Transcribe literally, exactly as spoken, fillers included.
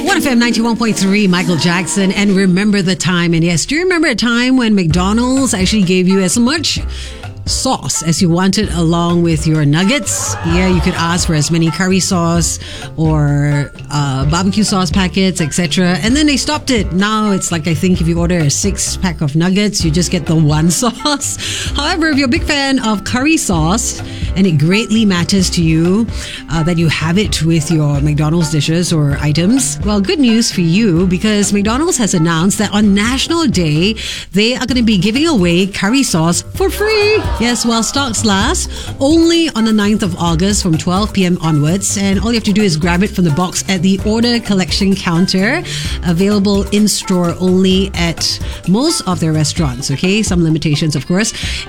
one F M ninety-one point three, Michael Jackson, and Remember the Time. And yes, do you remember a time when McDonald's actually gave you as much sauce as you wanted along with your nuggets? Yeah, you could ask for as many curry sauce or uh, barbecue sauce packets, et cetera. And then they stopped it. Now it's like, I think if you order a six pack of nuggets, you just get the one sauce. However, if you're a big fan of curry sauce and it greatly matters to you uh, that you have it with your McDonald's dishes or items, well, good news for you, because McDonald's has announced that on National Day, they are going to be giving away curry sauce for free. Yes, while stocks last, only on the ninth of August from twelve p.m. onwards. And all you have to do is grab it from the box at the order collection counter. Available in-store only at most of their restaurants, okay? Some limitations, of course.